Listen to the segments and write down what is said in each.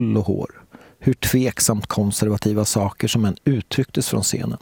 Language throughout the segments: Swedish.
och hår. Hur tveksamt konservativa saker som än uttrycktes från scenen.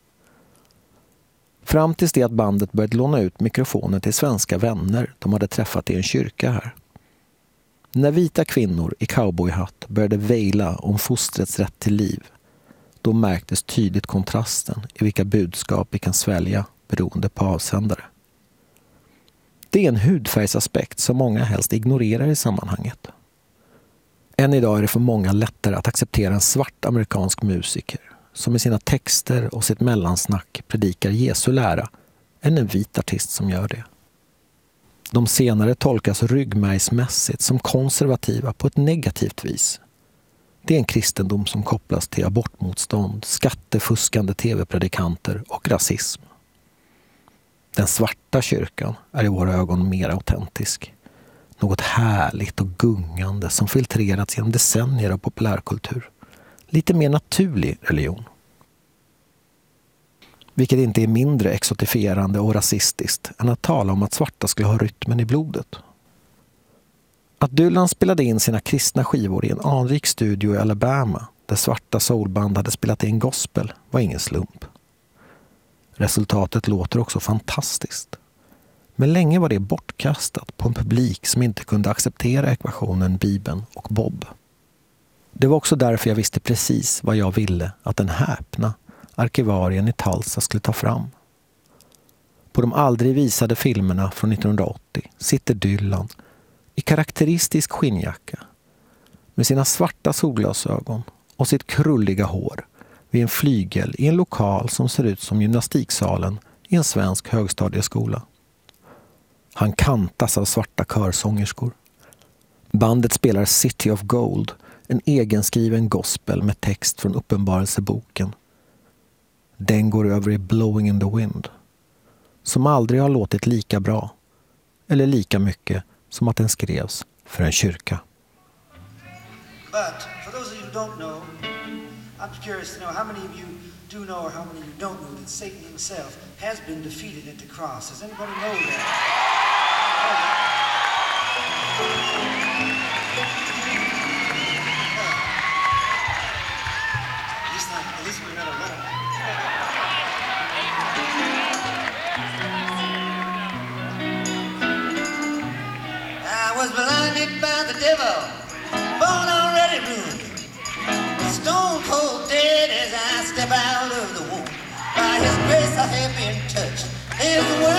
Fram tills det att bandet började låna ut mikrofonen till svenska vänner de hade träffat i en kyrka här. När vita kvinnor i cowboyhatt började väjla om fostrets rätt till liv, då märktes tydligt kontrasten i vilka budskap vi kan svälja beroende på avsändare. Det är en hudfärgsaspekt som många helst ignorerar i sammanhanget. Än idag är det för många lättare att acceptera en svart amerikansk musiker som i sina texter och sitt mellansnack predikar Jesu lära än en vit artist som gör det. De senare tolkas ryggmärgsmässigt som konservativa på ett negativt vis. Det är en kristendom som kopplas till abortmotstånd, skattefuskande tv-predikanter och rasism. Den svarta kyrkan är i våra ögon mer autentisk. Något härligt och gungande som filtrerats genom decennier av populärkultur. Lite mer naturlig religion. Vilket inte är mindre exotifierande och rasistiskt än att tala om att svarta skulle ha rytmen i blodet. Att Dylan spelade in sina kristna skivor i en anrik studio i Alabama där svarta soulband hade spelat in gospel var ingen slump. Resultatet låter också fantastiskt. Men länge var det bortkastat på en publik som inte kunde acceptera ekvationen Bibeln och Bob. Det var också därför jag visste precis vad jag ville att den häpna arkivarien i Tulsa skulle ta fram. På de aldrig visade filmerna från 1980 sitter Dylan i karaktäristisk skinnjacka med sina svarta solglasögon och sitt krulliga hår vid en flygel i en lokal som ser ut som gymnastiksalen i en svensk högstadieskola. Han kantas av svarta körsångerskor. Bandet spelar City of Gold, en egenskriven gospel med text från Uppenbarelseboken. Den går över i Blowing in the Wind, som aldrig har låtit lika bra eller lika mycket som att den skrevs för en kyrka. But for those of you who don't know, I'm curious to know how many of you do know or how many of you don't know that Satan himself has been defeated at the cross. Does anybody know that? At least we're not alone. I was blinded by the devil, born already ruined, stone cold dead as I step out of the womb. By his grace I have been touched. There's the word.